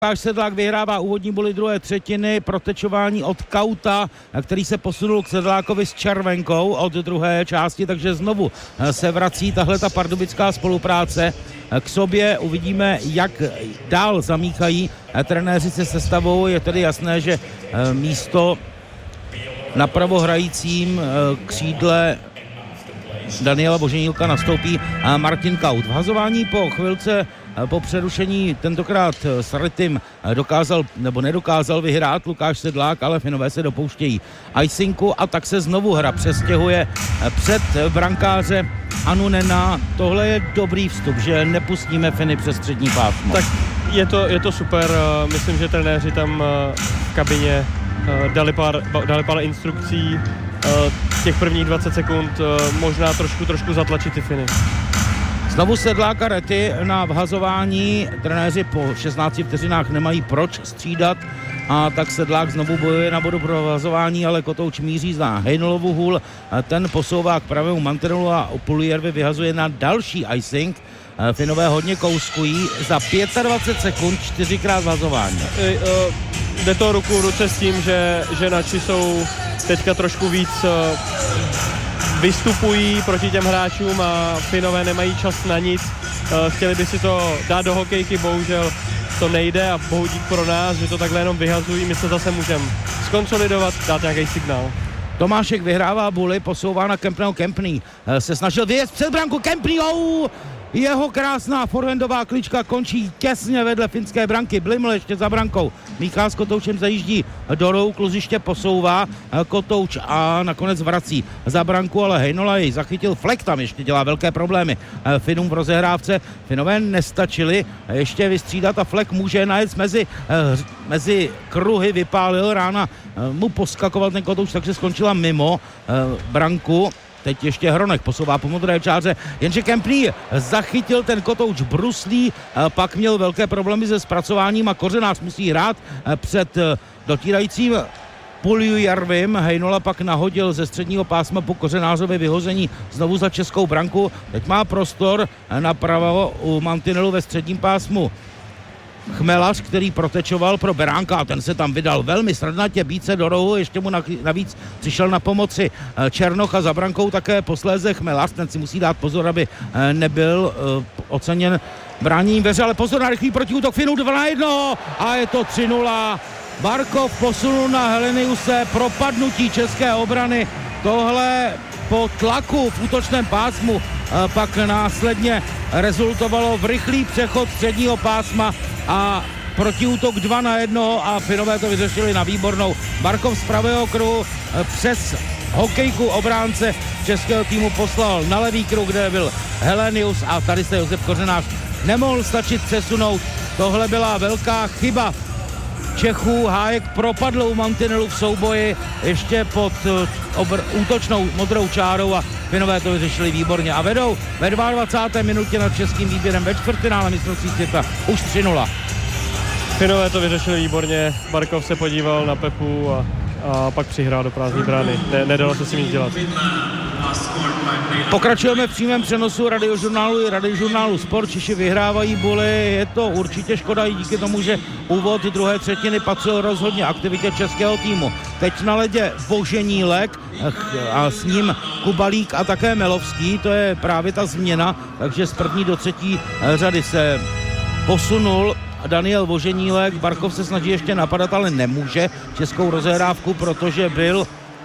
Lukáš Sedlák vyhrává úvodní boli druhé třetiny, protečování od Kauta, který se posunul k Sedlákovi s červenkou od druhé části, takže znovu se vrací tahle ta pardubická spolupráce k sobě. Uvidíme, jak dál zamíchají trenéři se sestavou. Je tedy jasné, že místo na pravohrajícím křídle Daniela Boženílka nastoupí Martin Kaut. V hazování po chvilce po přerušení tentokrát s Rytym dokázal nebo nedokázal vyhrát Lukáš Sedlák, ale Finové se dopouštějí icingu a tak se znovu hra přestěhuje před brankáře Anunena. Tohle je dobrý vstup, že nepustíme Finy přes střední pásmo. Tak je to super, myslím, že trenéři tam v kabině dali pár instrukcí, těch prvních 20 sekund možná trošku zatlačit ty Finy. Znovu Sedlák a Rety na vhazování. Trenéři po 16 vteřinách nemají proč střídat a tak Sedlák znovu bojuje na bodu pro vhazování, ale Kotouč míří na Hejnolovu hůl. Ten posouvá k pravému mantinelu a Pulujärvi vyhazuje na další icing. Finové hodně kouskují za 25 sekund 4krát vhazování. Jde to ruku v ruce s tím, že naši jsou teďka trošku víc vystupují proti těm hráčům a Finové nemají čas na nic. Chtěli by si to dát do hokejky, bohužel to nejde a bohudík pro nás, že to takhle jenom vyhazují. My se zase můžeme skonsolidovat, dát nějaký signál. Tomášek vyhrává buly, posouvá na Kempného. Kempný se snažil vyjet před branku. Kempný, jeho krásná forehandová klička končí těsně vedle finské branky. Bliml ještě za brankou. Míchal s Kotoučem zajíždí do rohu, kluziště posouvá Kotouč a nakonec vrací za branku, ale Hejnola jej zachytil. Flek tam ještě dělá velké problémy Finům v rozehrávce. Finové nestačili ještě vystřídat a Flek může najet mezi kruhy, vypálil, rána mu poskakoval ten Kotouč, takže skončila mimo branku. Teď ještě Hronek posouvá po modré čáře, jenže Kempný zachytil ten Kotouč bruslí, pak měl velké problémy se zpracováním a Kořenář musí hrát před dotírajícím Pulujärvim. Hejnola pak nahodil ze středního pásma po Kořenářově vyhození znovu za českou branku. Teď má prostor napravo u mantinelu ve středním pásmu Chmelař, který protečoval pro Beránka a ten se tam vydal velmi srdnatě bíce do rohu, ještě mu navíc přišel na pomoci Černoch a za brankou také posléze Chmelař, ten si musí dát pozor, aby nebyl oceněn bráněním veře, ale pozor na rychlý protiútok Finů 2-1 a je to 3-0. Barkov posunul na Heleniuse, propadnutí české obrany, tohle po tlaku v útočném pásmu pak následně rezultovalo v rychlý přechod středního pásma a protiútok 2-1 a Finové to vyřešili na výbornou. Barkov z pravého kruhu přes hokejku obránce českého týmu poslal na levý kruh, kde byl Helenius a tady se Josef Kořenář nemohl stačit přesunout. Tohle byla velká chyba Čechů. Hájek propadl u mantinelu v souboji ještě pod útočnou modrou čárou a Finové to vyřešili výborně a vedou ve 22. minutě nad českým výběrem ve čtvrtfinále mistrovství světa už 3-0. Finové to vyřešili výborně, Barkov se podíval na Pepu a pak přihrál do prázdné brány. Nedalo se s tím nic dělat. Pokračujeme v přímém přenosu radiožurnálu i radiožurnálu Sport. Češi vyhrávají buly, je to určitě škoda i díky tomu, že úvod druhé třetiny patřil rozhodně aktivitě českého týmu. Teď na ledě Boženílek a s ním Kubalík a také Melovský, to je právě ta změna, takže z první do třetí řady se posunul Daniel Voženílek. Barkov se snaží ještě napadat, ale nemůže českou rozehrávku, protože byl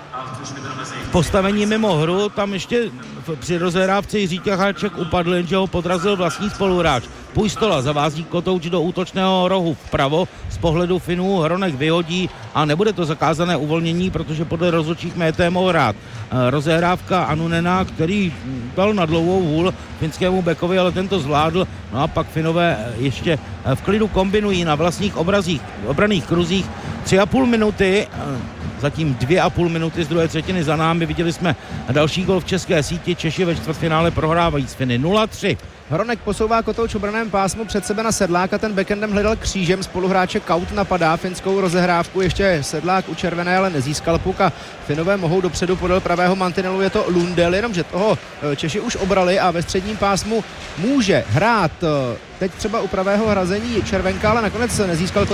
v postavení mimo hru. Tam ještě při rozehrávce Jiří Ťacháček upadl, jenže ho podrazil vlastní spoluhráč. Pujstola zavází Kotouč do útočného rohu vpravo. Z pohledu Finů Hronek vyhodí a nebude to zakázané uvolnění, protože podle rozhodčích mété mohl hrát. Rozehrávka Anunena, který dal na dlouhou hůl finskému bekovi, ale tento zvládl. No a pak Finové ještě v klidu kombinují na vlastních obranných kruzích 3,5 minuty. Zatím 2,5 minuty z druhé třetiny za námi. Viděli jsme další gol v české síti. Češi ve čtvrtfinále prohrávají s Finy 0-3. Hronek posouvá kotouč v obraném pásmu před sebe na Sedláka, ten backendem hledal křížem, spoluhráče Kaut napadá finskou rozehrávku, ještě Sedlák u červené, ale nezískal puk a Finové mohou dopředu podél pravého mantinelu, je to Lundell, jenomže toho Češi už obrali a ve středním pásmu může hrát teď třeba u pravého hrazení Červenka, ale nakonec nezískal